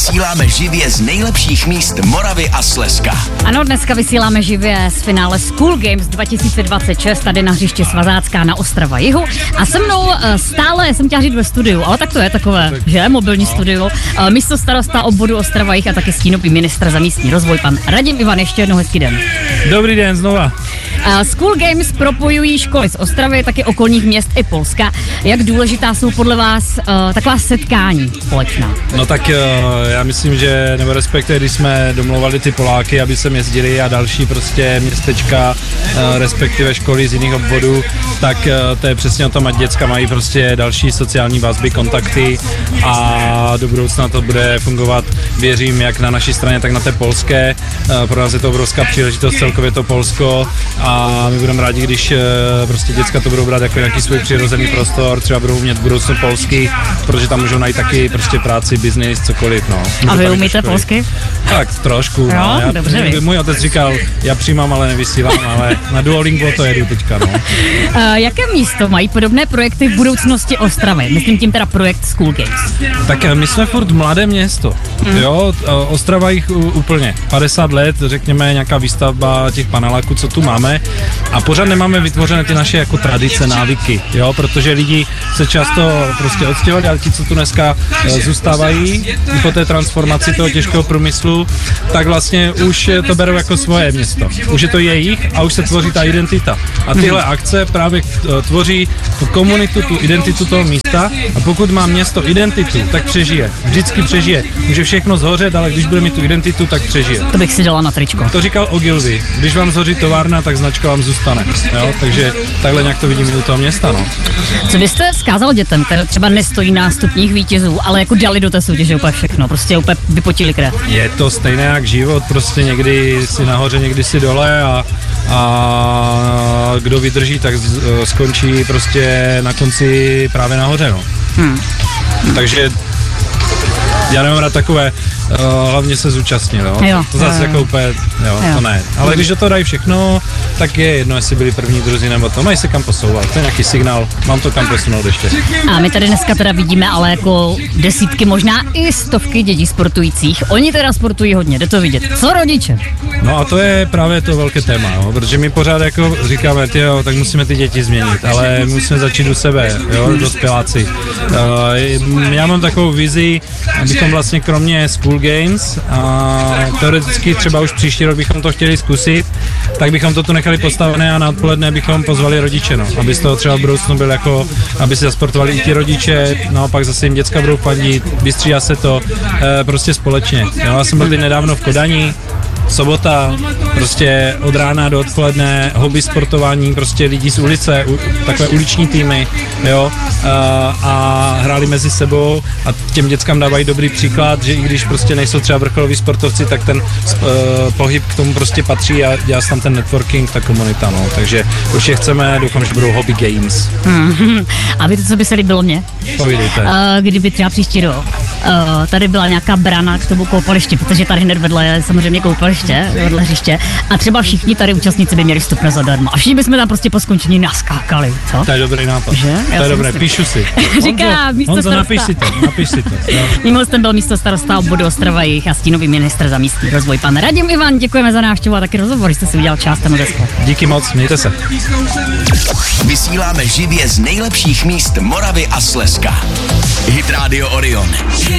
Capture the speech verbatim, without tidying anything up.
Vysíláme živě z nejlepších míst Moravy a Slezska. Ano, dneska vysíláme živě z finále School Games dva tisíce dvacet šest tady na hřišti Svazácká na Ostrava Jihu. A se mnou stále jsem chtěla říct ve studiu, ale tak to je takové, že? Mobilní studio. Místo starosta obvodu Ostrava Jih a taky stínový ministr za místní rozvoj, pan Radim Ivan. Ještě jednou hezký den. Dobrý den znova. School Games propojují školy z Ostravy, taky okolních měst i Polska. Jak důležitá jsou podle vás uh, taková setkání společná? No tak uh, já myslím, že, nebo respektive, když jsme domlouvali ty Poláky, aby sem jezdili a další prostě městečka, uh, respektive školy z jiných obvodů, tak uh, to je přesně o tom, ať děcka mají prostě další sociální vazby, kontakty a do budoucna to bude fungovat, věřím, jak na naší straně, tak na té polské. Uh, pro nás je to obrovská příležitost, celkově to Polsko, a my budeme rádi, když uh, prostě děcka to budou brát jako nějaký svůj přirozený prostor, třeba budou umět budoucnu polsky, protože tam můžou najít taky prostě práci, biznis, cokoliv, no. A vy umíte polsky? Tak trošku, jo, no. Já, dobře, můj otec říkal, já přijímám, ale nevysílám, ale na Duolingo to jedu teďka, no. Uh, jaké místo mají podobné projekty v budoucnosti Ostravy? Myslím tím teda projekt School Games. Tak my jsme furt mladé město, mm. jo, Ostrava Jih úplně padesát let, řekněme, nějaká výstavba těch paneláků, co tu máme, a pořád nemáme vytvořené ty naše jako tradice, návyky, jo, protože lidi se často prostě odstěhovali, ale ti, co tu dneska zůstávají i po té transformaci toho těžkého průmyslu, tak vlastně už to berou jako svoje město. Už je to jejich a už se tvoří ta identita. A tyhle akce právě tvoří tu komunitu, tu identitu toho místa, a pokud má město identitu, tak přežije. Vždycky přežije. Může všechno zhořet, ale když bude mít tu identitu, tak přežije. To bych si dala na tričko. To říkal Ogilvy. Když vám zhoří továrna, tak značka vám zůstane. Jo? Takže takhle nějak to vidím do toho města, no. Co byste vzkázal dětem, které třeba nestojí na stupních vítězů, ale jako dali do té soutěže úplně všechno, prostě úplně vypotili krev? Je to stejné jak život, prostě někdy si nahoře, někdy si dole, a, a kdo vydrží, tak skončí prostě na konci právě nahoře, no. Hmm. Takže já nemám rád takové, uh, hlavně se zúčastnil, jo. jo to zase jo, jako úplně, jo, jo, to ne. Ale když do toho dají všechno, tak je jedno, jestli byli první, druzí nebo to, mají se kam posouvat, to je nějaký signál, mám to kam posunout ještě. A my tady dneska teda vidíme ale jako desítky, možná i stovky dětí sportujících. Oni teda sportují hodně, jde to vidět. Co rodiče? No a to je právě to velké téma, jo, protože my pořád jako říkáme, tyjo, tak musíme ty děti změnit, ale musíme začít u sebe, jo, dospěláci. Uh, já mám takovou vizi, abychom vlastně kromě School Games a teoreticky třeba už příští rok bychom to chtěli zkusit, tak bychom to tu nechali postavené a na odpoledne bychom pozvali rodiče, no, aby z toho třeba v budoucnu byl jako, aby si zasportovali i ti rodiče, naopak zase jim děcka budou fandit, vystřídá se to e, prostě společně. Jo, já jsem byl teď nedávno v Kodani, sobota, prostě od rána do odpoledne, hobby sportování, prostě lidi z ulice, u, takové uliční týmy, jo, a, a hráli mezi sebou a těm dětskám dávají dobrý příklad, že i když prostě nejsou třeba vrcholoví sportovci, tak ten uh, pohyb k tomu prostě patří a dělá se tam ten networking, ta komunita, no, takže určitě chceme, doufám, že budou hobby games. Hmm. A víte, co by se líbilo mně? Povídejte. Uh, kdyby třeba příští rok uh, tady byla nějaká brana k tomu koupališti, protože tady hned vedle je samozřejmě koupaliště, vedle hřiště, a třeba všichni tady účastníci by měli vstupné zadarmo. A všichni bychom tam prostě po skončení naskákali, co? To je dobrý nápad. Že? To je dobré, píšu si. Říká místo Honzo, starosta. napiš si to, napiš si to. Mým hostem byl místo starosta obvodu Ostrava Jih a stínový ministr za místní rozvoj, pan Radim Ivan. Děkujeme za návštěvu a taky rozhovor, jste si udělal čas tam dneska. Díky moc, mějte se. Vysíláme živě z nejlepších míst Moravy a Slezska. Hit Radio Orion.